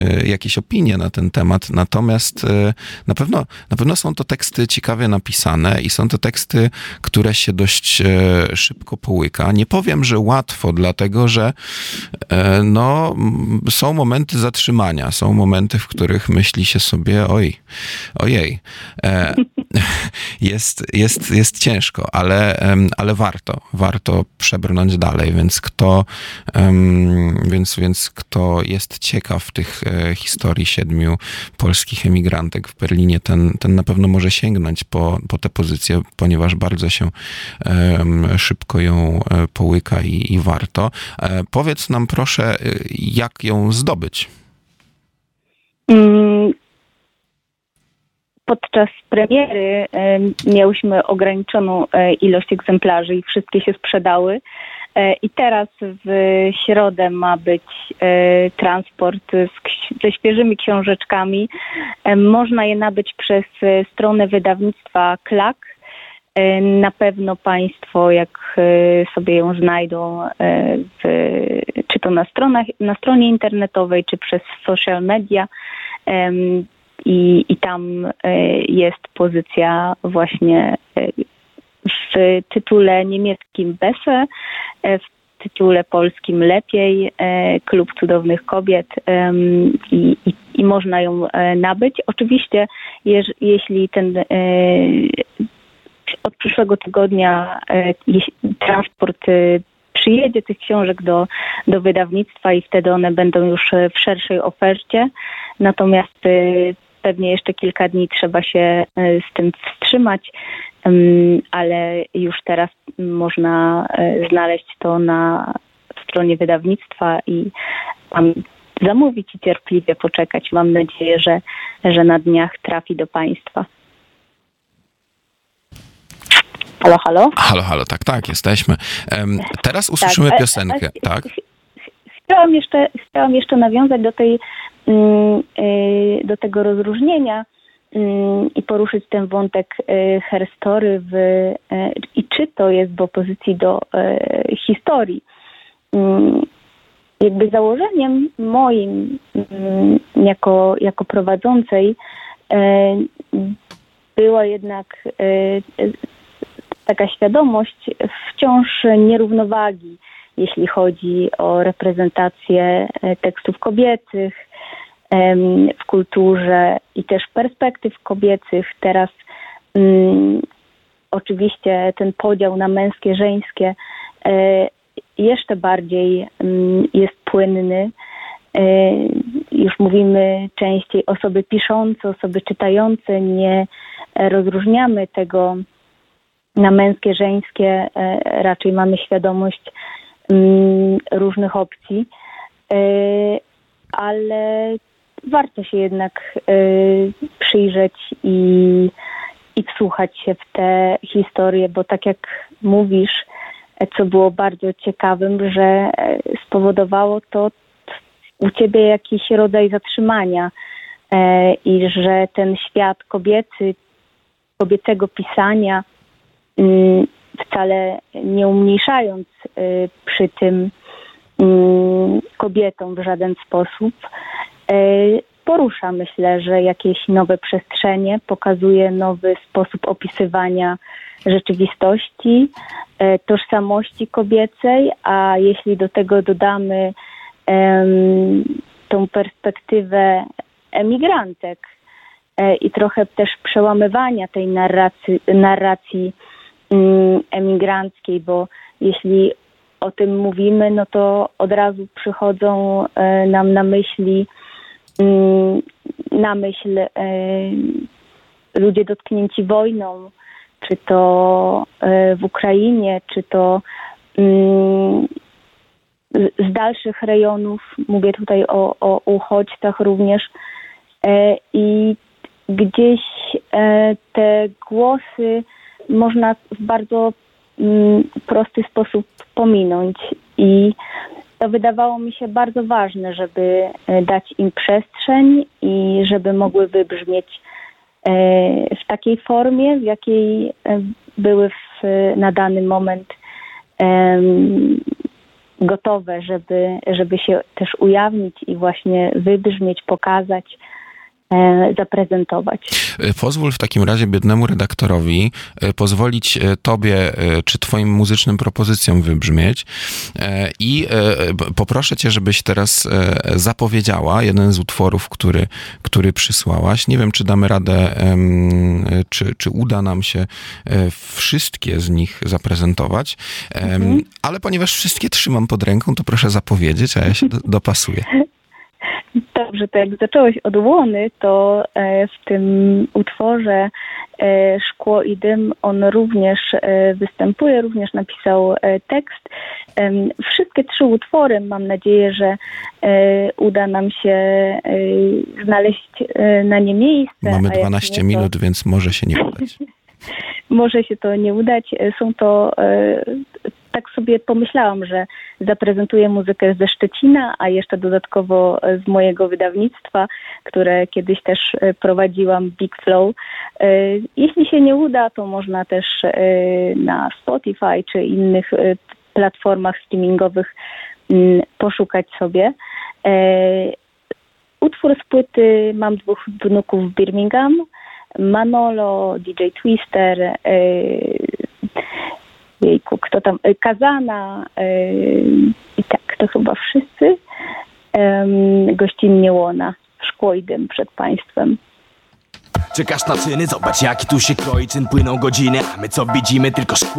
jakieś opinie na ten temat, natomiast na pewno są to teksty ciekawie napisane i są to teksty, które się dość szybko połyka. Nie powiem, że łatwo, dlatego że no, są momenty zatrzymania, są momenty, w których myśli się sobie, ojej, jest ciężko, ale warto przebrnąć dalej, więc kto jest ciekaw tych historii 7 polskich emigrantek w Berlinie, ten na pewno może sięgnąć po tę pozycję, ponieważ bardzo się szybko ją połyka i warto. Powiedz nam proszę, jak ją zdobyć? Podczas premiery miałyśmy ograniczoną ilość egzemplarzy i wszystkie się sprzedały. I teraz w środę ma być transport ze świeżymi książeczkami. Można je nabyć przez stronę wydawnictwa Klak. Na pewno Państwo, jak sobie ją znajdą, czy to na stronie internetowej, czy przez social media, i tam jest pozycja właśnie w tytule niemieckim Besser, w tytule polskim Lepiej, Klub Cudownych Kobiet, i można ją nabyć. Oczywiście, jeśli od przyszłego tygodnia transport przyjedzie tych książek do wydawnictwa i wtedy one będą już w szerszej ofercie. Natomiast pewnie jeszcze kilka dni trzeba się z tym wstrzymać, ale już teraz można znaleźć to na stronie wydawnictwa i tam zamówić i cierpliwie poczekać. Mam nadzieję, że na dniach trafi do Państwa. Halo, halo? Halo, tak, jesteśmy. Teraz usłyszymy piosenkę, tak? Chciałam jeszcze nawiązać do tego rozróżnienia i poruszyć ten wątek herstory i czy to jest w opozycji do historii. Jakby założeniem moim jako prowadzącej była jednak taka świadomość wciąż nierównowagi, jeśli chodzi o reprezentację tekstów kobiecych w kulturze i też perspektyw kobiecych. Teraz oczywiście ten podział na męskie, żeńskie jeszcze bardziej jest płynny. Już mówimy częściej osoby piszące, osoby czytające, nie rozróżniamy tego na męskie, żeńskie, raczej mamy świadomość różnych opcji, ale warto się jednak przyjrzeć i wsłuchać się w te historie, bo tak jak mówisz, co było bardzo ciekawym, że spowodowało to u Ciebie jakiś rodzaj zatrzymania i że ten świat kobiecego pisania, wcale nie umniejszając przy tym kobietom w żaden sposób, porusza, myślę, że jakieś nowe przestrzenie, pokazuje nowy sposób opisywania rzeczywistości, tożsamości kobiecej, a jeśli do tego dodamy tą perspektywę emigrantek i trochę też przełamywania tej narracji emigranckiej, bo jeśli o tym mówimy, no to od razu przychodzą nam na myśl ludzie dotknięci wojną, czy to w Ukrainie, czy to z dalszych rejonów, mówię tutaj o uchodźcach również, i gdzieś te głosy można w bardzo prosty sposób pominąć i to wydawało mi się bardzo ważne, żeby dać im przestrzeń i żeby mogły wybrzmieć w takiej formie, w jakiej były na dany moment gotowe, żeby się też ujawnić i właśnie wybrzmieć, pokazać, zaprezentować. Pozwól w takim razie biednemu redaktorowi pozwolić tobie czy twoim muzycznym propozycjom wybrzmieć i poproszę cię, żebyś teraz zapowiedziała jeden z utworów, który przysłałaś. Nie wiem, czy damy radę, czy uda nam się wszystkie z nich zaprezentować, ale ponieważ wszystkie trzymam pod ręką, to proszę zapowiedzieć, a ja się dopasuję. Dobrze, to jak zacząłeś od Łony, to w tym utworze Szkło i dym on również występuje, również napisał tekst. Wszystkie 3 utwory, mam nadzieję, że uda nam się znaleźć na nie miejsce. Mamy 12 minut, więc może się nie udać. Może się to nie udać. Są to, tak sobie pomyślałam, że zaprezentuję muzykę ze Szczecina, a jeszcze dodatkowo z mojego wydawnictwa, które kiedyś też prowadziłam, Big Flow. Jeśli się nie uda, to można też na Spotify czy innych platformach streamingowych poszukać sobie. Utwór z płyty Mam 2 wnuków w Birmingham, Manolo, DJ Twister, kto tam, Kazana i tak, to chyba wszyscy. Gościnnie Łona, Szkło i dym przed państwem. Czekasz na czyny, zobacz jaki tu się kroi czyn, płyną godziny, a my co widzimy, tylko szkło